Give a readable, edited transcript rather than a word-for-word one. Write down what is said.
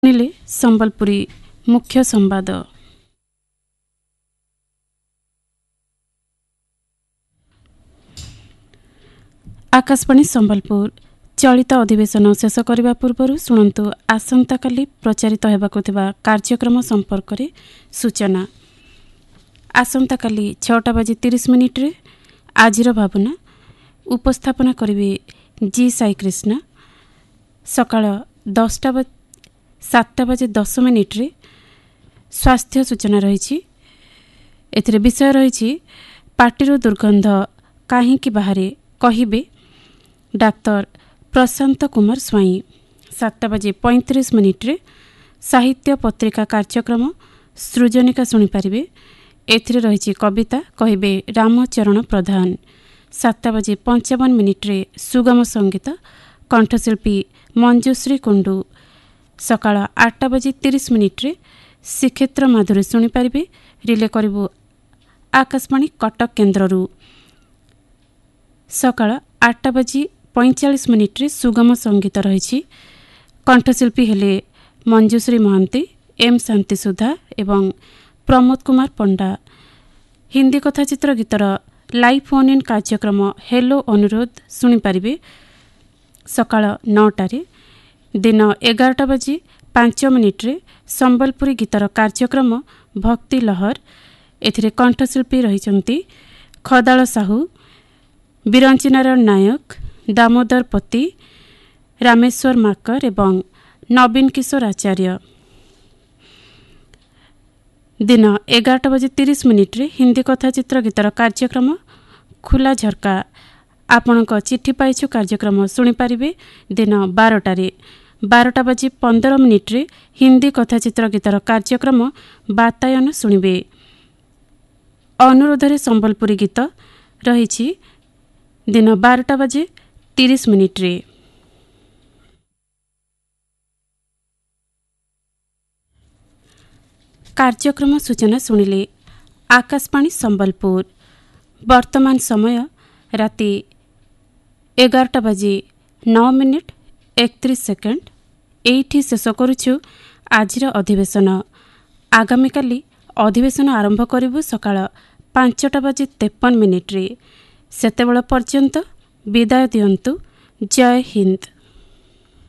ଶୁଣିଲେ ସମ୍ବଲପୁରୀ ମୁଖ୍ୟ ସମ୍ବାଦ। ଆକାଶବାଣୀ ସମ୍ବଲପୁର ଚଳିତ ଅଧିବେଶନ ଶେଷ କରିବା ପୂର୍ବରୁ ଶୁଣନ୍ତୁ ଆସନ୍ତାକାଲି ପ୍ରଚାରିତ ହେବାକୁ ଥିବା କାର୍ଯ୍ୟକ୍ରମ ସମ୍ପର୍କରେ ସୂଚନା। ଆସନ୍ତାକାଲି 6:30 ଆଜିର ଭାବନା ଉପସ୍ଥାପନା କରିବେ ଜି ସାଇ କୃଷ୍ଣ। ସକାଳ 7:10 ସ୍ୱାସ୍ଥ୍ୟ ସୂଚନା ରହିଛି। ଏଥିରେ ବିଷୟ ରହିଛି ପାଟିରୁ ଦୁର୍ଗନ୍ଧ କାହିଁକି ବାହାରେ କହିବେ ଡାକ୍ତର ପ୍ରଶାନ୍ତ କୁମାର ସ୍ୱାଇଁ। 7:35 ସାହିତ୍ୟ ପତ୍ରିକା କାର୍ଯ୍ୟକ୍ରମ ସୃଜନିକା ଶୁଣିପାରିବେ। ଏଥିରେ ରହିଛି କବିତା କହିବେ ରାମଚରଣ ପ୍ରଧାନ। 7:55 ସୁଗମ ସଙ୍ଗୀତ କଣ୍ଠଶିଳ୍ପୀ ମଞ୍ଜୁଶ୍ରୀ କୁଣ୍ଡୁ। ସକାଳ 8:30 ଶ୍ରୀକ୍ଷେତ୍ର ମାଧୁରୀ ଶୁଣିପାରିବେ। ରିଲେ କରିବୁ ଆକାଶବାଣୀ କଟକ କେନ୍ଦ୍ରରୁ। ସକାଳ 8:45 ସୁଗମ ସଙ୍ଗୀତ ରହିଛି। କଣ୍ଠଶିଳ୍ପୀ ହେଲେ ମଞ୍ଜୁଶ୍ରୀ ମହାନ୍ତି, ଏମ୍ ଶାନ୍ତି ସୁଧା ଏବଂ ପ୍ରମୋଦ କୁମାର ପଣ୍ଡା। ହିନ୍ଦୀ କଥାଚିତ୍ର ଗୀତର ଲାଇଭ୍ ଫୋନ୍ ଇନ୍ କାର୍ଯ୍ୟକ୍ରମ ହେଲୋ ଅନୁରୋଧ ଶୁଣିପାରିବେ। ସକାଳ 9ଟାରେ ଦିନ 11:05 ସମ୍ବଲପୁରୀ ଗୀତର କାର୍ଯ୍ୟକ୍ରମ ଭକ୍ତି ଲହର। ଏଥିରେ କଣ୍ଠଶିଳ୍ପୀ ରହିଛନ୍ତି ଖଦାଳ ସାହୁ, ବିରଞ୍ଚିନାରାୟଣ ନାୟକ, ଦାମୋଦର ପତି, ରାମେଶ୍ୱର ମାକର ଏବଂ ନବୀନ କିଶୋର ଆଚାର୍ଯ୍ୟ। ଦିନ 11:30 ହିନ୍ଦୀ କଥାଚିତ୍ର ଗୀତର କାର୍ଯ୍ୟକ୍ରମ ଖୋଲା ଝରକା ଆପଣଙ୍କ ଚିଠି ପାଇଛୁ କାର୍ଯ୍ୟକ୍ରମ ଶୁଣିପାରିବେ। ଦିନ 12ଟାରେ 12:15 ହିନ୍ଦୀ କଥାଚିତ୍ର ଗୀତର କାର୍ଯ୍ୟକ୍ରମ ବାତାୟନ ଶୁଣିବେ। ଅନୁରୋଧରେ ସମ୍ବଲପୁରୀ ଗୀତ ରହିଛି ଦିନ 12:30। କାର୍ଯ୍ୟକ୍ରମ ସୂଚନା ଶୁଣିଲେ ଆକାଶବାଣୀ ସମ୍ବଲପୁର। ବର୍ତ୍ତମାନ ସମୟ ରାତି 11:09:31। ଏଇଠି ଶେଷ କରୁଛୁ ଆଜିର ଅଧିବେଶନ। ଆଗାମୀକାଲି ଅଧିବେଶନ ଆରମ୍ଭ କରିବୁ ସକାଳ 5:53। ସେତେବେଳ ପର୍ଯ୍ୟନ୍ତ ବିଦାୟ ଦିଅନ୍ତୁ। ଜୟ ହିନ୍ଦ।